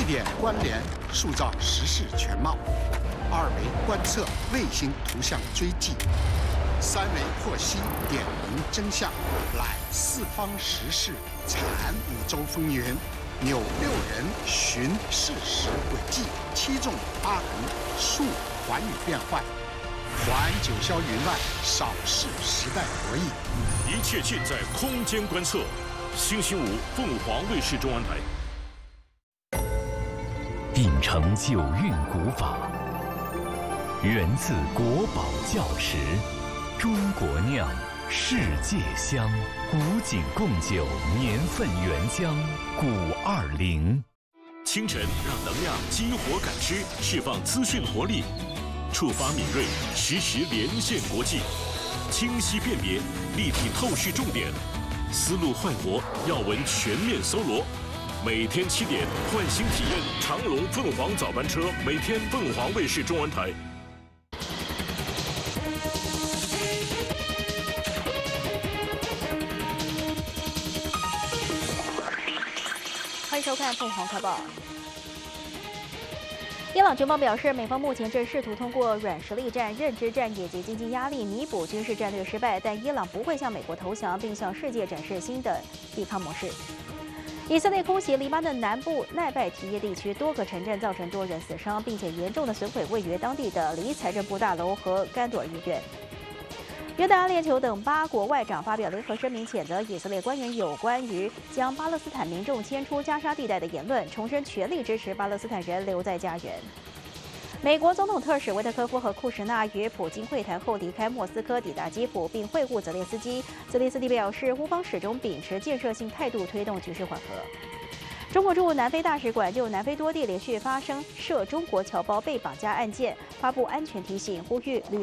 地点关联塑造时事全貌，2维观测卫星图像追迹，3维获悉点明真相，览四方时事，阐五洲风云，纽6人寻事实轨迹，7纵8横述寰宇变幻，还九霄云外，扫视时代博弈。 一切尽在空间观测。星期5，凤凰卫视中文台。 秉承九韵古法，源自国宝窖石，中国酿，世界香，古井贡酒年份原浆古20。 清晨让能量激活感知，释放资讯活力，触发敏锐，实时连线国际，清晰辨别，立体透视重点，思路焕活，要闻全面搜罗。每天7点，换新体验长荣凤凰早班车，每天凤凰卫视中文台。 欢迎收看凤凰快报。伊朗军方表示，美方目前正试图通过软实力战、认知战以及经济压力弥补军事战略失败，但伊朗不会向美国投降，并向世界展示新的抵抗模式。以色列空袭黎巴嫩南部奈拜提耶地区多个城镇，造成多人死伤，并且严重的损毁位于当地的离财政部大楼和甘朵尔医院。约旦、阿联酋等8国外长发表联合声明，谴责以色列官员有关于将巴勒斯坦民众迁出加沙地带的言论，重申全力支持巴勒斯坦人留在家园。美国总统特使维特科夫和库什纳与普京会谈后离开莫斯科，抵达基辅，并会晤泽连斯基。泽连斯基表示，乌方始终秉持建设性态度，推动局势缓和。中国驻南非大使馆就南非多地连续发生涉中国侨胞被绑架案件，发布安全提醒，呼吁旅